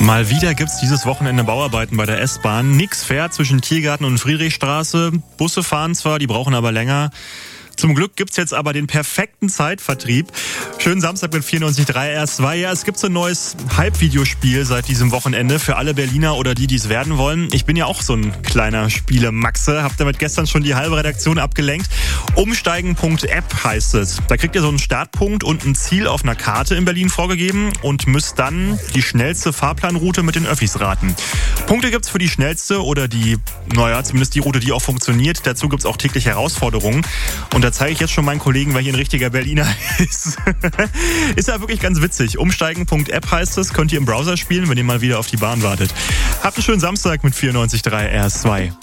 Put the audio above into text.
Mal wieder gibt's dieses Wochenende Bauarbeiten bei der S-Bahn. Nix fährt zwischen Tiergarten und Friedrichstraße. Busse fahren zwar, die brauchen aber länger. Zum Glück gibt's jetzt aber den perfekten Zeitvertrieb. Schönen Samstag mit 94.3 RS2. Ja, es gibt so ein neues Hype-Videospiel seit diesem Wochenende für alle Berliner oder die es werden wollen. Ich bin ja auch so ein kleiner Spielemaxe, hab damit gestern schon die halbe Redaktion abgelenkt. Umsteigen.app heißt es. Da kriegt ihr so einen Startpunkt und ein Ziel auf einer Karte in Berlin vorgegeben und müsst dann die schnellste Fahrplanroute mit den Öffis raten. Punkte gibt's für die schnellste oder zumindest die Route, die auch funktioniert. Dazu gibt's auch täglich Herausforderungen. Und da zeige ich jetzt schon meinen Kollegen, wer hier ein richtiger Berliner ist. Ist ja wirklich ganz witzig. Umsteigen.app heißt es. Könnt ihr im Browser spielen, wenn ihr mal wieder auf die Bahn wartet. Habt einen schönen Samstag mit 94.3 RS2.